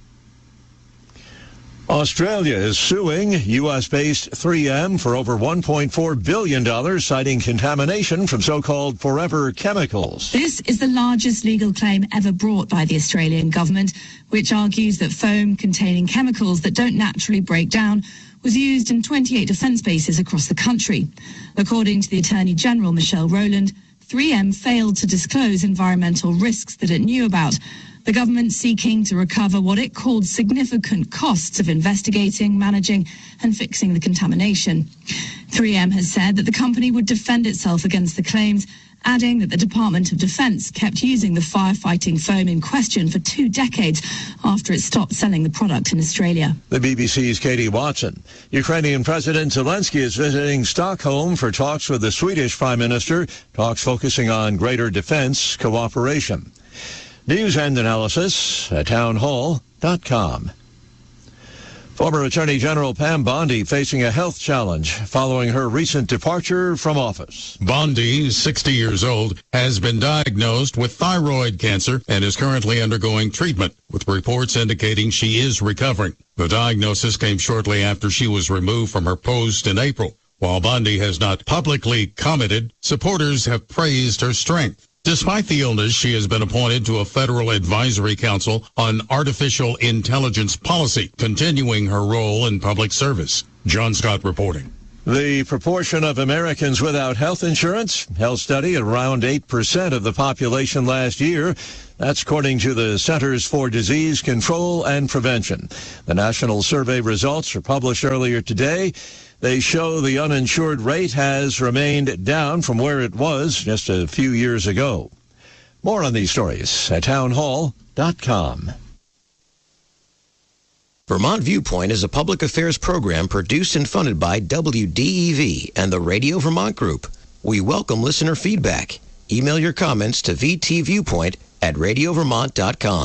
Australia is suing U S-based three M for over one point four billion dollars, citing contamination from so-called forever chemicals. This is the largest legal claim ever brought by the Australian government, which argues that foam containing chemicals that don't naturally break down was used in twenty-eight defence bases across the country. According to the Attorney General, Michelle Rowland, three M failed to disclose environmental risks that it knew about. The government seeking to recover what it called significant costs of investigating, managing and fixing the contamination. three M has said that the company would defend itself against the claims, adding that the Department of Defense kept using the firefighting foam in question for two decades after it stopped selling the product in Australia. The B B C's Katie Watson. Ukrainian President Zelensky is visiting Stockholm for talks with the Swedish Prime Minister, talks focusing on greater defense cooperation. News and analysis at town hall dot com. Former Attorney General Pam Bondi facing a health challenge following her recent departure from office. Bondi, sixty years old, has been diagnosed with thyroid cancer and is currently undergoing treatment, with reports indicating she is recovering. The diagnosis came shortly after she was removed from her post in April. While Bondi has not publicly commented, supporters have praised her strength. Despite the illness, she has been appointed to a federal advisory council on artificial intelligence policy, continuing her role in public service. John Scott reporting. The proportion of Americans without health insurance, health study at around eight percent of the population last year. That's according to the Centers for Disease Control and Prevention. The national survey results were published earlier today. They show the uninsured rate has remained down from where it was just a few years ago. More on these stories at town hall dot com. Vermont Viewpoint is a public affairs program produced and funded by W D E V and the Radio Vermont Group. We welcome listener feedback. Email your comments to v t viewpoint at radio vermont dot com.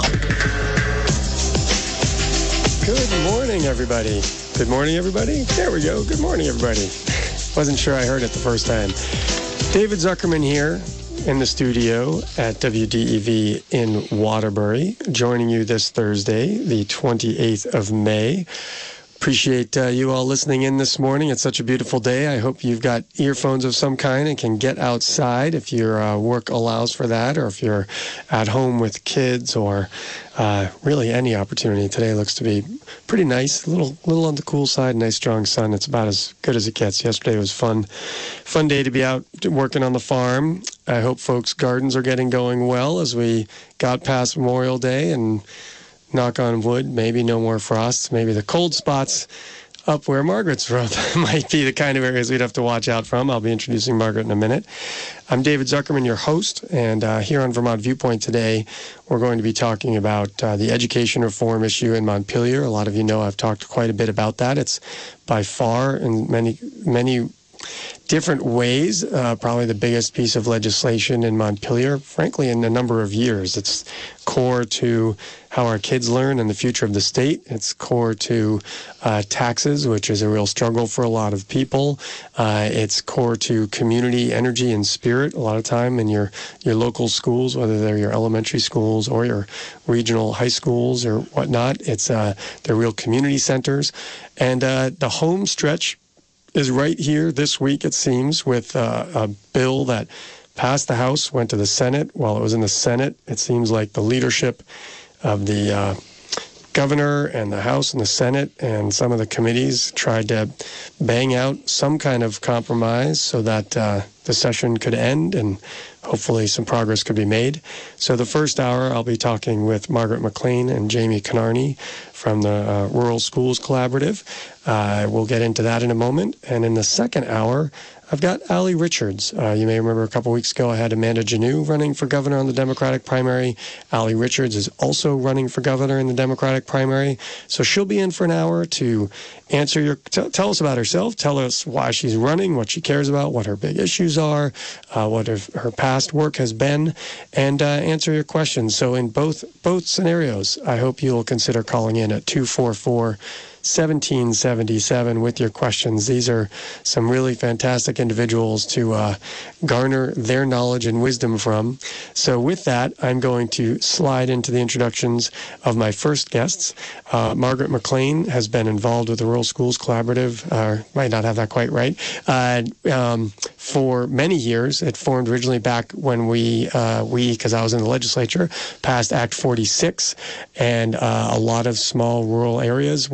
Good morning, everybody. Good morning, everybody. There we go. Good morning, everybody. Wasn't sure I heard it the first time. David Zuckerman here in the studio at W D E V in Waterbury, joining you this Thursday, the twenty-eighth of May. Appreciate uh, you all listening in this morning. It's such a beautiful day. I hope you've got earphones of some kind and can get outside if your uh, work allows for that, or if you're at home with kids, or uh, really any opportunity. Today looks to be pretty nice, a little, little on the cool side, nice strong sun. It's about as good as it gets. Yesterday was fun, fun day to be out working on the farm. I hope folks' gardens are getting going well as we got past Memorial Day, and knock on wood, maybe no more frosts. Maybe the cold spots up where Margaret's from might be the kind of areas we'd have to watch out from. I'll be introducing Margaret in a minute. I'm David Zuckerman, your host, and uh, here on Vermont Viewpoint today, we're going to be talking about uh, the education reform issue in Montpelier. A lot of you know I've talked quite a bit about that. It's by far, in many, many different ways, uh, probably the biggest piece of legislation in Montpelier, frankly, in a number of years. It's core to how our kids learn and the future of the state. It's core to uh, taxes, which is a real struggle for a lot of people. Uh, it's core to community energy and spirit a lot of time in your, your local schools, whether they're your elementary schools or your regional high schools or whatnot. It's uh, they're real community centers. And uh, the home stretch is right here this week, it seems, with uh, a bill that passed the House, went to the Senate. While it was in the Senate, it seems like the leadership of the uh, governor and the House and the Senate and some of the committees tried to bang out some kind of compromise so that uh, the session could end and hopefully some progress could be made. So the first hour, I'll be talking with Margaret McLean and Jamie Conarney from the uh, Rural Schools Collaborative. Uh, we'll get into that in a moment. And in the second hour, I've got Allie Richards. Uh, you may remember a couple weeks ago I had Amanda Janot running for governor on the Democratic primary. Allie Richards is also running for governor in the Democratic primary. So she'll be in for an hour to answer your, t- tell us about herself, tell us why she's running, what she cares about, what her big issues are, uh, what her, her past work has been, and uh, answer your questions. So in both both scenarios, I hope you'll consider calling in at two four four, seventeen seventy-seven with your questions. These are some really fantastic individuals to uh, garner their knowledge and wisdom from. So with that, I'm going to slide into the introductions of my first guests. Uh, Margaret McLean has been involved with the Rural Schools Collaborative, uh, might not have that quite right, uh, um, for many years. It formed originally back when we, uh, we, because I was in the legislature, passed Act forty-six, and uh, a lot of small rural areas were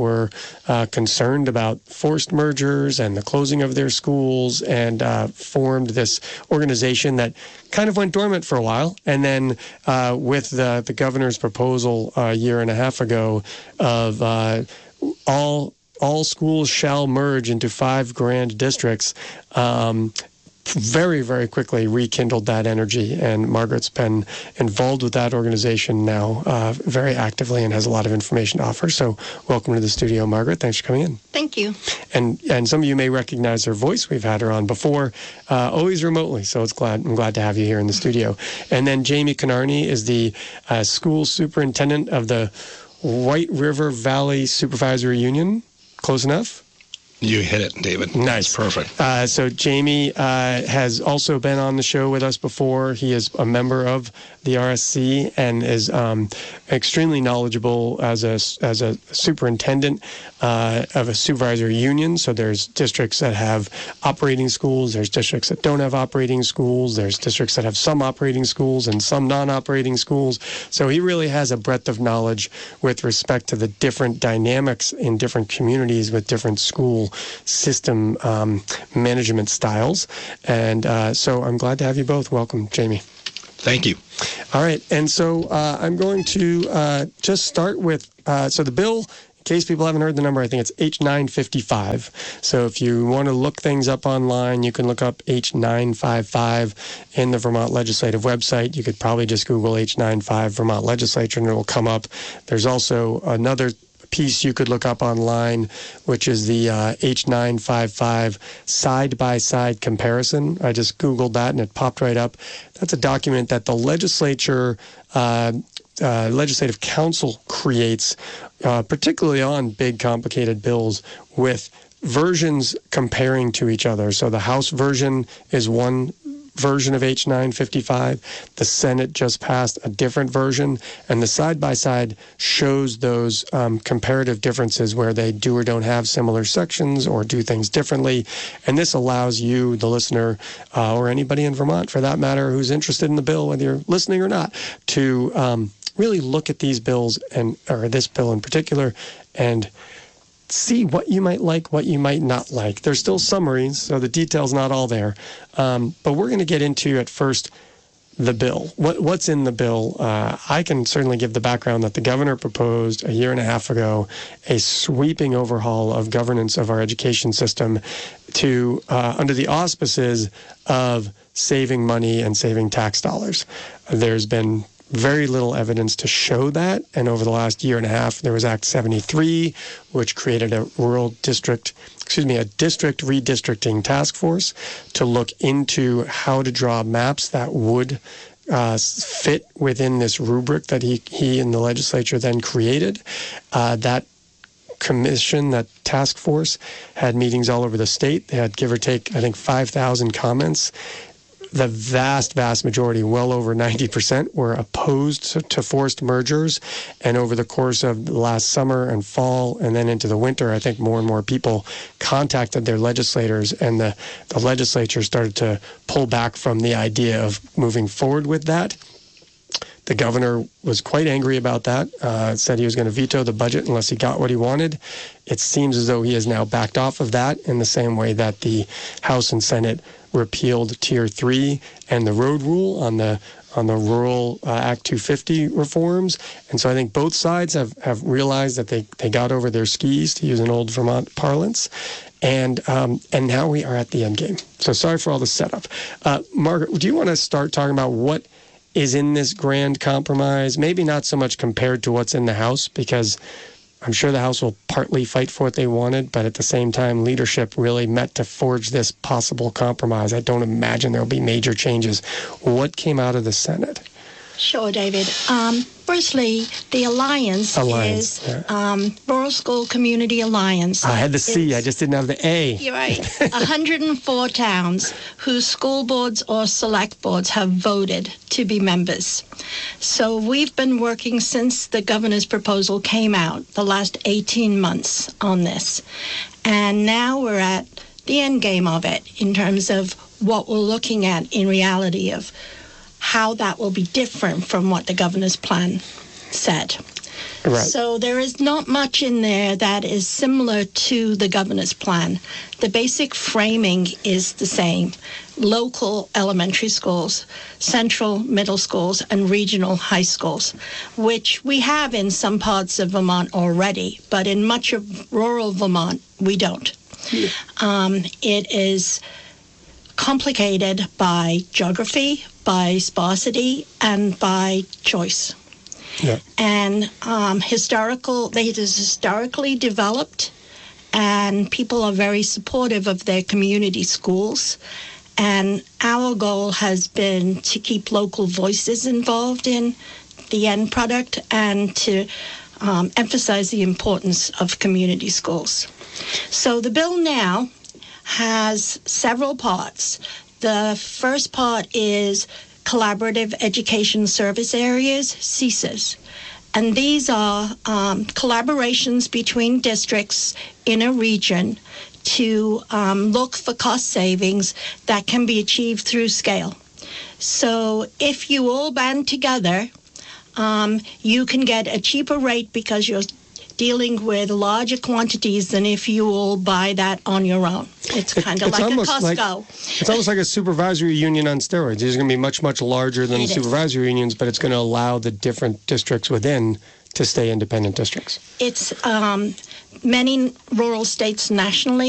uh, concerned about forced mergers and the closing of their schools, and uh, formed this organization that kind of went dormant for a while. And then uh, with the, the governor's proposal a year and a half ago of uh, all all schools shall merge into five grand districts, um, very, very quickly rekindled that energy. And Margaret's been involved with that organization now uh, very actively and has a lot of information to offer. So welcome to the studio, Margaret. Thanks for coming in. Thank you. And and some of you may recognize her voice. We've had her on before, uh, always remotely. So it's glad I'm glad to have you here in the studio. And then Jamie Canarney is the uh, school superintendent of the White River Valley Supervisory Union. Close enough? You hit it, David. Nice. That's perfect. Uh, so Jamie uh, has also been on the show with us before. He is a member of the R S C and is um, extremely knowledgeable as a, as a superintendent uh, of a supervisory union. So there's districts that have operating schools. There's districts that don't have operating schools. There's districts that have some operating schools and some non-operating schools. So he really has a breadth of knowledge with respect to the different dynamics in different communities with different school system um, management styles. And uh, so I'm glad to have you both. Welcome, Jamie. Thank you. All right. And so uh, I'm going to uh, just start with, uh, so the bill, in case people haven't heard the number, I think it's H nine fifty-five. So if you want to look things up online, you can look up H nine fifty-five in the Vermont Legislative website. You could probably just Google H ninety-five Vermont Legislature and it will come up. There's also another piece you could look up online, which is the uh, H nine fifty-five side-by-side comparison. I just Googled that and it popped right up. That's a document that the legislature, uh, uh, Legislative Council creates, uh, particularly on big, complicated bills with versions comparing to each other. So the House version is one version of H nine fifty-five. The Senate just passed a different version, and the side-by-side shows those um, comparative differences where they do or don't have similar sections or do things differently. And this allows you, the listener, uh, or anybody in Vermont for that matter who's interested in the bill, whether you're listening or not, to um, really look at these bills, and or this bill in particular, and see what you might like, what you might not like. There's still summaries, so the detail's not all there. Um, but we're going to get into, at first, the bill. What, what's in the bill? Uh, I can certainly give the background that the governor proposed a year and a half ago a sweeping overhaul of governance of our education system to uh, under the auspices of saving money and saving tax dollars. There's been very little evidence to show that. And over the last year and a half, there was Act seventy-three, which created a rural district, excuse me, a district redistricting task force to look into how to draw maps that would uh, fit within this rubric that he, he and the legislature then created. Uh, that commission, that task force, had meetings all over the state. They had, give or take, I think, five thousand comments. The vast, vast majority, well over ninety percent, were opposed to, to forced mergers. And over the course of the last summer and fall and then into the winter, I think more and more people contacted their legislators, and the, the legislature started to pull back from the idea of moving forward with that. The governor was quite angry about that, uh, said he was going to veto the budget unless he got what he wanted. It seems as though he has now backed off of that in the same way that the House and Senate repealed Tier three and the road rule on the on the Rural uh, Act two fifty reforms. And so I think both sides have, have realized that they, they got over their skis, to use an old Vermont parlance. And um, and now we are at the end game. So sorry for all the setup. Uh, Margaret, do you want to start talking about what is in this grand compromise? Maybe not so much compared to what's in the House, because I'm sure the House will partly fight for what they wanted, but at the same time, leadership really met to forge this possible compromise. I don't imagine there'll be major changes. What came out of the Senate? Sure, David. Um, firstly, the Alliance, Alliance is yeah. um, Rural School Community Alliance. I had the C, I just didn't have the A. You're right. one hundred four towns whose school boards or select boards have voted to be members. So we've been working since the governor's proposal came out, the last eighteen months on this. And now we're at the end game of it in terms of what we're looking at in reality of how that will be different from what the governor's plan said. Right. So there is not much in there that is similar to the governor's plan. The basic framing is the same. Local elementary schools, central middle schools, and regional high schools, which we have in some parts of Vermont already, but in much of rural Vermont, we don't. Yeah. Um, it is complicated by geography, by sparsity, and by choice. Yeah. And um, historical, it is historically developed, and people are very supportive of their community schools. And our goal has been to keep local voices involved in the end product and to um, emphasize the importance of community schools. So the bill now has several parts. The first part is Collaborative Education Service Areas, C E S As. And these are um, collaborations between districts in a region to um, look for cost savings that can be achieved through scale. So if you all band together, um, you can get a cheaper rate because you're dealing with larger quantities than if you all buy that on your own. It's kind of It's like a almost Costco. like- It's almost like a supervisory union on steroids. It's going to be much, much larger than It the is. supervisory unions, but it's going to allow the different districts within to stay independent districts. It's um, many rural states nationally